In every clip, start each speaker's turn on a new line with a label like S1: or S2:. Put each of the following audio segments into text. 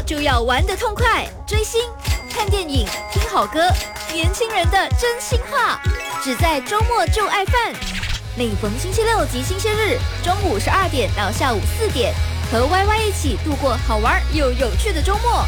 S1: 就要玩得痛快，追星、看电影、听好歌，年轻人的真心话，只在周末就爱饭。每逢星期六及星期日，中午12点到下午4点，和 YY 一起度过好玩又有趣的周末。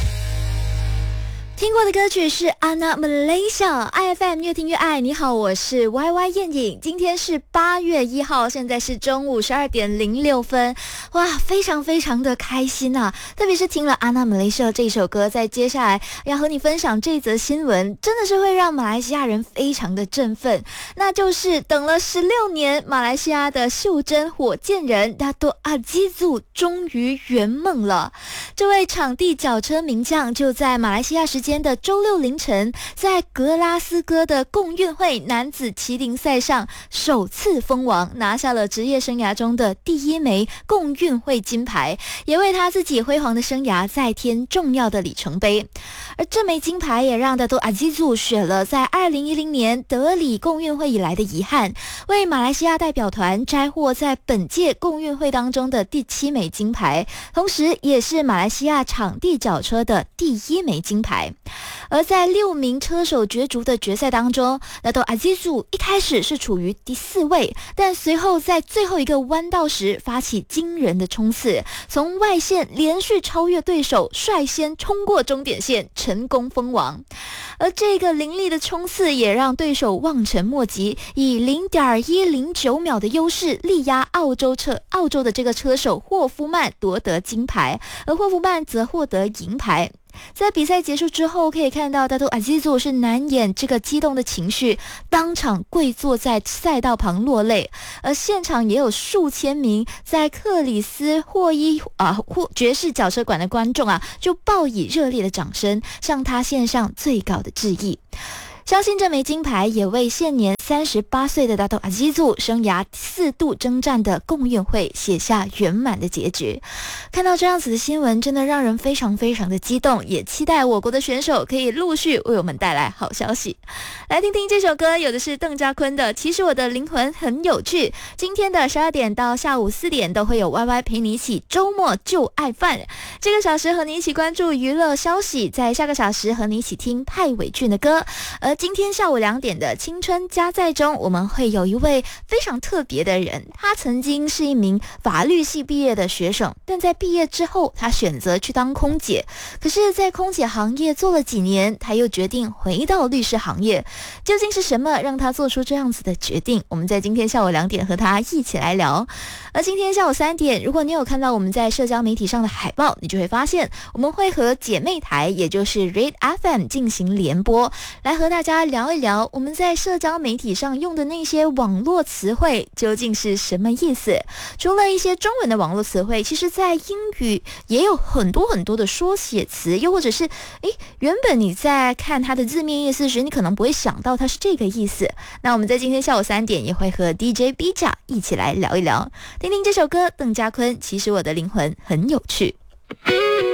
S1: 听过的歌曲是 Anna Malaysia IFM 越听越爱。你好，我是 YY 燕颖。今天是8月1号，现在是中午12点06分。哇，非常非常的开心啊！特别是听了 Anna Malaysia 这首歌，在接下来要和你分享这则新闻，真的是会让马来西亚人非常的振奋。那就是等了16年，马来西亚的袖珍火箭人 Dato' Azizu 终于圆梦了。这位场地脚车名将就在马来西亚时间的周六凌晨，在格拉斯哥的共运会男子骑龄赛上首次封王，拿下了职业生涯中的第1枚共运会金牌，也为他自己辉煌的生涯再添重要的里程碑。而这枚金牌也让Dato' Azizu雪了在2010年德里共运会以来的遗憾，为马来西亚代表团摘获在本届共运会当中的第7枚金牌，同时也是马来西亚场地脚车的第1枚金牌。而在6名车手角逐的决赛当中，Dato' Azizu 一开始是处于第4位，但随后在最后一个弯道时发起惊人的冲刺，从外线连续超越对手，率先冲过终点线，成功封王。而这个凌厉的冲刺也让对手望尘莫及，以0.109秒的优势力压澳洲的这个车手霍夫曼夺得金牌，而霍夫曼则获得银牌。在比赛结束之后，可以看到Dato' Azizu 是难掩这个激动的情绪，当场跪坐在赛道旁落泪。而现场也有数千名在克里斯霍伊爵士脚车馆的观众就报以热烈的掌声，向他献上最高的致意。相信这枚金牌也为现年38岁的Dato' Azizu 生涯4度征战的共运会写下圆满的结局。看到这样子的新闻，真的让人非常非常的激动，也期待我国的选手可以陆续为我们带来好消息。来听听这首歌，有的是邓家坤的《其实我的灵魂很有趣》。今天的12点到下午4点都会有 YY 陪你一起周末就爱饭，这个小时和你一起关注娱乐消息，在下个小时和你一起听派伟俊的歌。而今天下午2点的青春加载中，我们会有一位非常特别的人，他曾经是一名法律系毕业的学生，但在毕业之后他选择去当空姐，可是在空姐行业做了几年，他又决定回到律师行业。究竟是什么让他做出这样子的决定？我们在今天下午2点和他一起来聊。而今天下午3点，如果你有看到我们在社交媒体上的海报，你就会发现我们会和姐妹台也就是 Red FM 进行联播，来和大家聊一聊我们在社交媒体上用的那些网络词汇究竟是什么意思。除了一些中文的网络词汇，其实在英语也有很多很多的缩写词，又或者是原本你在看它的字面意思时，你可能不会想到它是这个意思。那我们在今天下午3点也会和 DJ Bija 一起来聊一聊，听听这首歌，邓家坤《其实我的灵魂很有趣》。